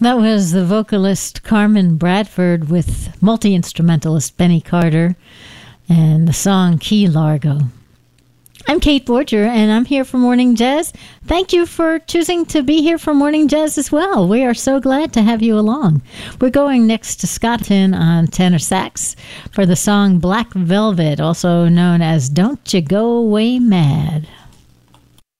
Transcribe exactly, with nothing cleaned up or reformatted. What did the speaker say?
That was the vocalist Carmen Bradford with multi-instrumentalist Benny Carter and the song Key Largo. I'm Kate Borger, and I'm here for Morning Jazz. Thank you for choosing to be here for Morning Jazz as well. We are so glad to have you along. We're going next to Scott Finn on tenor sax for the song Black Velvet, also known as Don't You Go Away Mad.